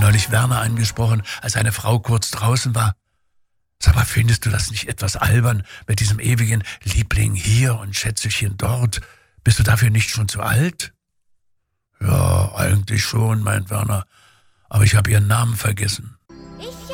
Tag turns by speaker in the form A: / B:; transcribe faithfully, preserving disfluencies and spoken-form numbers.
A: neulich Werner angesprochen, als eine Frau kurz draußen war. Sag mal, findest du das nicht etwas albern mit diesem ewigen Liebling hier und Schätzelchen dort? Bist du dafür nicht schon zu alt? Ja, eigentlich schon, meint Werner, aber ich habe ihren Namen vergessen.